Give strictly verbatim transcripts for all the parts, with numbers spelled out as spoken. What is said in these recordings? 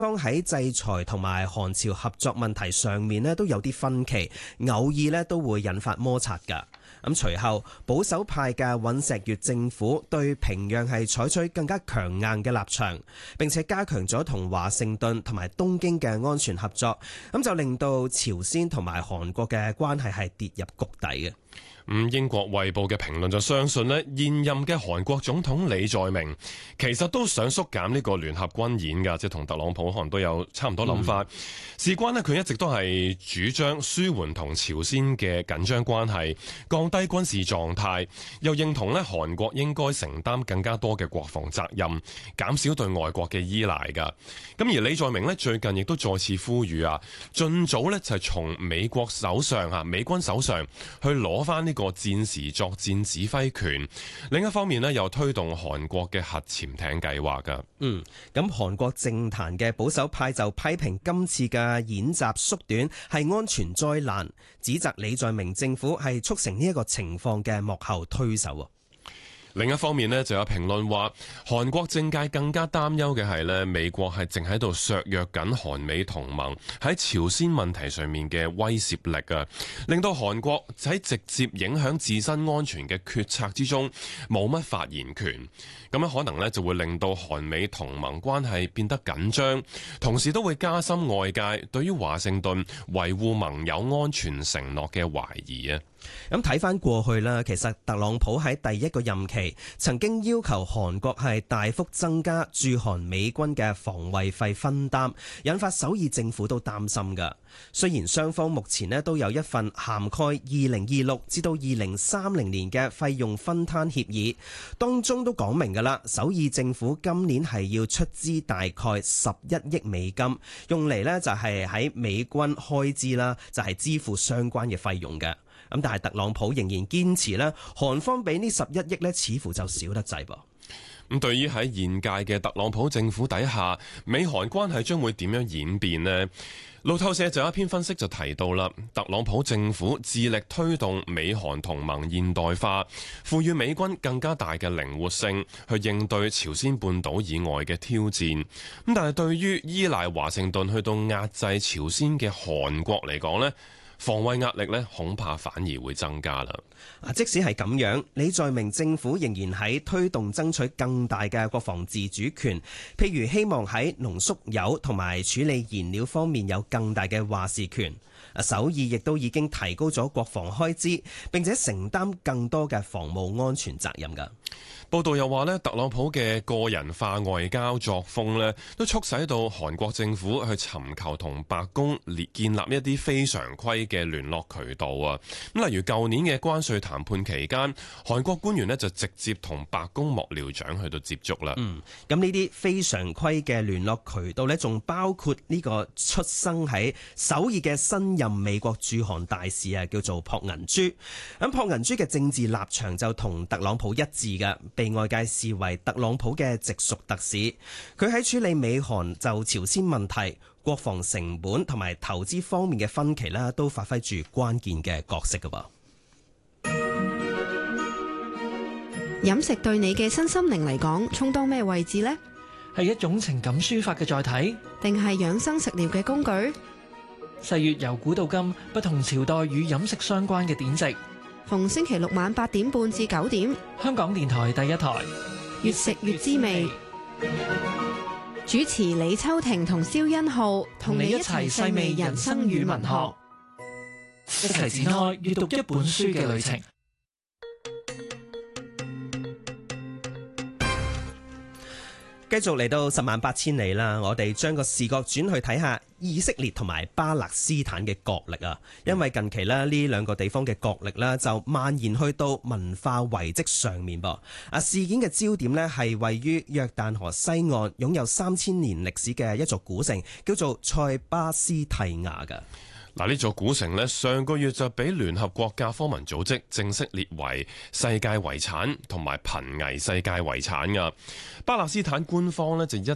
方喺制裁同埋韓朝合作問題上面咧都有啲分歧，偶爾咧都會引發摩擦㗎。咁隨後保守派嘅尹錫悅政府對平壤係採取更加強硬嘅立場，並且加強咗同華盛頓同埋東京嘅安全合作，咁就令到朝鮮同埋韓國嘅關係係跌入谷底嘅。 咁英國衛報嘅評論就相信咧，現任嘅韓國總統李在明其實都想縮減呢個聯合軍演㗎，即係同特朗普可能都有差唔多諗法。嗯、事關咧，佢一直都係主張舒緩同朝鮮嘅緊張關係，降低軍事狀態，又認同咧韓國應該承擔更加多嘅國防責任，減少對外國嘅依賴㗎。咁而李在明咧最近亦都再次呼籲啊，盡早咧就係從美國手上啊，美軍手上去攞翻呢個戰時作戰指揮權，另一方面呢又推動韓國嘅核潛艇計劃噶。 嗯，咁韓國政壇嘅保守派就批評今次嘅演習縮短係安全災難，指責李在明政府係促成呢一個情況嘅幕後推手。 另一方面呢，就有評論話，韓國政界更加擔憂嘅係呢，美國係正喺度削弱緊韓美同盟喺朝鮮問題上面嘅威懾力啊，令到韓國喺直接影響自身安全嘅決策之中冇乜發言權。咁樣可能呢就會令到韓美同盟關係變得緊張，同時都會加深外界對於華盛頓維護盟友安全承諾嘅懷疑啊。 咁睇翻過去啦，其實特朗普喺第一個任期曾經要求韓國係大幅增加駐韓美軍嘅防衛費分擔，引發首爾政府都擔心㗎。雖然雙方目前呢都有一份涵蓋二零二六至到二零三零年嘅費用分攤協議，當中都講明㗎啦，首爾政府今年係要出資大概十一億美金，用嚟呢就係喺美軍開支啦，就係支付相關嘅費用嘅。咁但係特朗普仍然堅持咧，韓方俾呢十一億咧，似乎就少得滯噃。 咁對於喺現屆嘅特朗普政府底下，美韓關係將會點樣演變呢？路透社就有一篇分析就提到啦，特朗普政府致力推動美韓同盟現代化，賦予美軍更加大嘅靈活性，去應對朝鮮半島以外嘅挑戰。咁但係對於依賴華盛頓去到壓制朝鮮嘅韓國嚟講呢，防衛壓力咧，恐怕反而會增加啦。 即使係咁樣，李在明政府仍然喺推動爭取更大嘅國防自主權，譬如希望喺濃縮鈾同埋處理燃料方面有更大嘅話事權。首爾亦都已經提高咗國防開支，並且承擔更多嘅防務安全責任㗎。 報道又話咧，特朗普嘅個人化外交作風咧，都促使到韓國政府去尋求同白宮建立一啲非常規嘅聯絡渠道啊。咁例如舊年嘅關稅談判期間，韓國官員咧就直接同白宮幕僚長去到接觸啦。 嗯，咁呢啲非常規嘅聯絡渠道咧，仲包括呢個出生喺首爾嘅新任美國駐韓大使啊，叫做朴銀珠。咁朴銀珠嘅政治立場就同特朗普一致嘅，被外界視為特朗普嘅直屬特使。佢喺處理美韓就朝鮮問題、國防成本同埋投資方面嘅分歧啦，都發揮住關鍵嘅角色㗎噃。 飲食對你嘅身心靈嚟講，充當咩位置呢？ 係一種情感抒發嘅載體， 定係養生食療嘅工具？ 世月由古到今，不同朝代與飲食相關嘅典籍。 逢星期六晚八點半至九點， 香港電台第一台， 越食越滋味。主持李秋婷同蕭欣浩，同你一齊細味人生與文學， 一齊展開閱讀一本書嘅旅程。 繼續嚟到十萬八千里啦，我哋將個視角轉去睇下以色列同埋巴勒斯坦嘅角力啊，因為近期咧呢兩個地方嘅角力咧就蔓延去到文化遺跡上面噃。啊，事件嘅焦點咧係位於約旦河西岸，擁有三千年歷史嘅一座古城，叫做塞巴斯蒂亞嘅。 嗱，呢座古城呢，上個月就俾聯合國教科文組織正式列為世界遺產同埋瀕危世界遺產噶。巴勒斯坦官方呢，就一直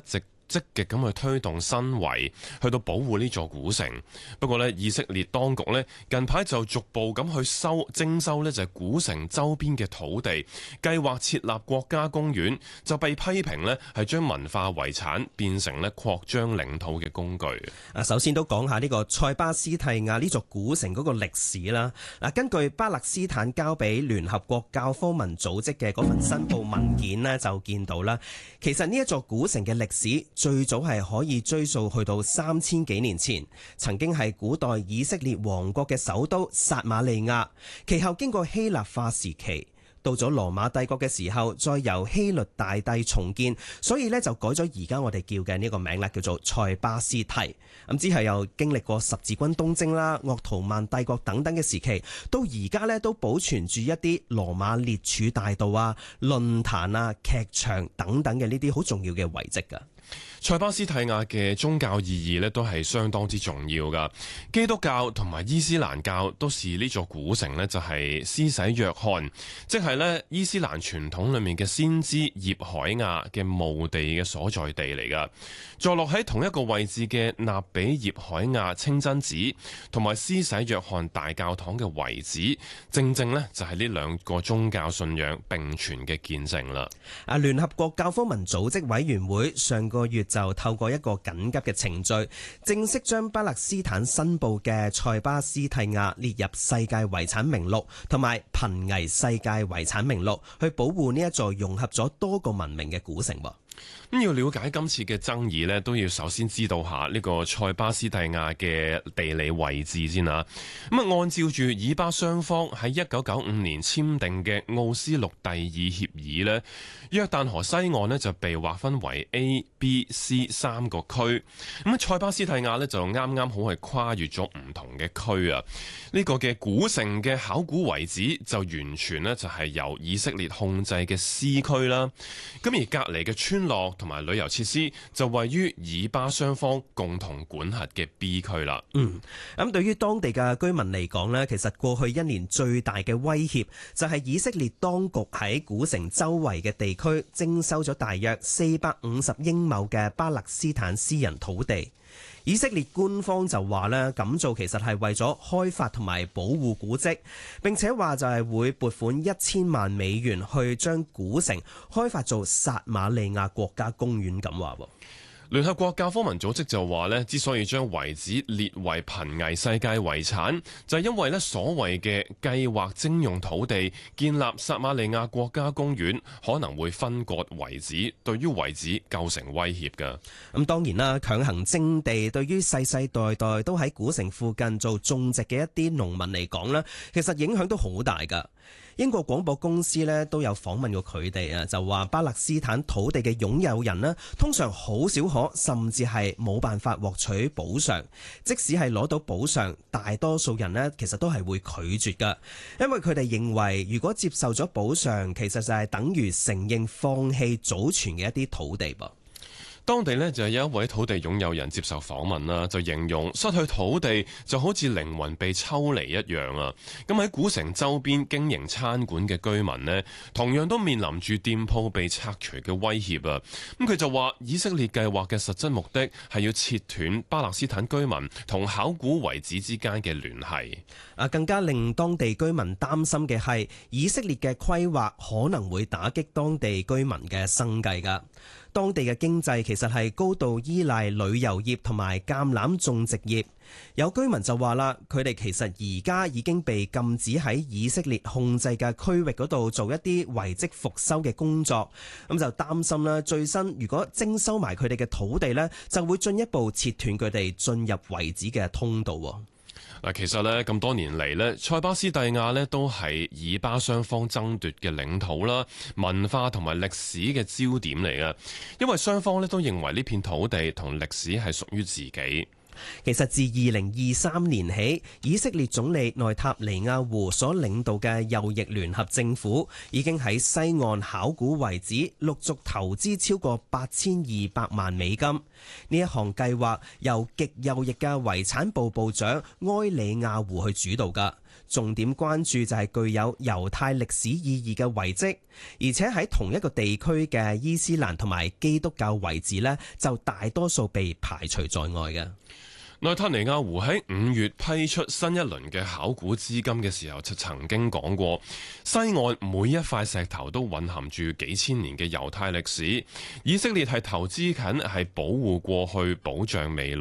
積極咁去推動新圍，去到保護呢座古城。不過呢，以色列當局呢近排就逐步咁去收徵收呢就係古城周邊嘅土地，計劃設立國家公園，就被批評呢係將文化遺產變成呢擴張領土嘅工具。 啊，首先都講下呢個塞巴斯蒂亞呢座古城嗰個歷史啦。嗱，根據巴勒斯坦交俾聯合國教科文組織嘅嗰份申報文件呢，就見到啦，其實呢一座古城嘅歷史最早係可以追溯去到三千幾年前，曾經係古代以色列王國嘅首都撒馬利亞，其後經過希臘化時期，到咗羅馬帝國嘅時候，再由希律大帝重建，所以呢就改咗而家我哋叫嘅呢個名啦，叫做塞巴斯蒂。咁之後又經歷過十字軍東征啦、鄂圖曼帝國等等嘅時期，到而家呢都保存住一啲羅馬列柱大道啊、論壇啊、劇場等等嘅呢啲好重要嘅遺跡㗎。 塞巴斯蒂亞嘅宗教意義咧都係相當之重要噶，基督教同埋伊斯蘭教都視呢座古城咧就係施洗約翰，即係咧伊斯蘭傳統裏面嘅先知葉海亞嘅墓地嘅所在地嚟噶。坐落喺同一個位置嘅納比葉海亞清真寺同埋施洗約翰大教堂嘅遺址，正正咧就係呢兩個宗教信仰並存嘅見證啦。 啊，聯合國教科文組織委員會上個月就透過一個緊急嘅程序，正式將巴勒斯坦申報嘅塞巴斯蒂亞列入世界遺產名錄同埋瀕危世界遺產名錄，去保護呢一座融合咗多個文明嘅古城。 咁要了解今次嘅爭議呢，都要首先知道下呢個塞巴斯蒂亞嘅地理位置先啦。咁啊，按照住以巴雙方喺一九九五年簽訂嘅奧斯陸第二協議呢，約旦河西岸呢就被劃分為 A、B、C 三個區。咁塞巴斯蒂亞呢就啱啱好係跨越咗唔同嘅區啊。呢個嘅古城嘅考古遺址就完全呢就係由以色列控制嘅 C 區啦。咁而隔離嘅村落同埋旅遊設施就位於以巴雙方共同管轄嘅 B 區啦。 嗯，咁對於當地嘅居民嚟講呢，其實過去一年最大嘅威脅就係以色列當局喺古城周圍嘅地區徵收咗大約四百五十英畝嘅巴勒斯坦私人土地。以色列官方就話呢，咁做其實係為咗開發同埋保護古蹟，並且話就係會撥款一千萬美元去將古城開發做撒馬利亞國家公園咁話。 聯合國教科文組織就話咧，之所以將遺址列為瀕危世界遺產，就係因為咧所謂嘅計劃徵用土地建立撒馬利亞國家公園，可能會分割遺址，對於遺址構成威脅㗎。咁當然啦，強行徵地對於世世代代都喺古城附近做種植嘅一啲農民嚟講咧，其實影響都好大㗎。英國廣播公司咧都有訪問過佢哋啊，就話巴勒斯坦土地嘅擁有人咧，通常好少可，甚至係冇辦法獲取補償。即使係攞到補償，大多數人咧其實都係會拒絕㗎，因為佢哋認為如果接受咗補償，其實就係等於承認放棄祖傳嘅一啲土地噃。 當地呢，就有一位土地擁有人接受訪問啦，就形容失去土地就好似靈魂被抽離一樣啊！咁喺古城周邊經營餐館嘅居民呢，同樣都面臨住店鋪被拆除嘅威脅啊！咁佢就話以色列計劃嘅實質目的係要切斷巴勒斯坦居民同考古遺址之間嘅聯繫。 啊，更加令當地居民擔心嘅係以色列嘅規劃可能會打擊當地居民嘅生計㗎。當地嘅經濟其實係高度依賴旅遊業同埋橄欖種植業。有居民就話啦，佢哋其實而家已經被禁止喺以色列控制嘅區域嗰度做一啲遺跡復修嘅工作，咁就擔心啦，最新如果徵收埋佢哋嘅土地呢，就會進一步切斷佢哋進入遺址嘅通道。 嗱，其實咧咁多年嚟咧，塞巴斯蒂亞咧都係以巴雙方爭奪嘅領土啦、文化同埋歷史嘅焦點嚟嘅，因為雙方咧都認為呢片土地同歷史係屬於自己。 其實自二零二三年起，以色列總理內塔尼亞胡所領導嘅右翼聯合政府已經喺西岸考古遺址陸續投資超過八千二百萬美金。呢一項計劃由極右翼嘅遺產部部長埃里亞胡去主導㗎。 重點關注就係具有猶太歷史意義嘅遺跡，而且喺同一個地區嘅伊斯蘭同埋基督教遺址呢，就大多數被排除在外嘅。 內塔尼亞胡喺五月批出新一輪嘅考古資金嘅時候，就曾經講過，西岸每一塊石頭都蘊含住幾千年嘅猶太歷史。以色列係投資緊係保護過去、保障未來。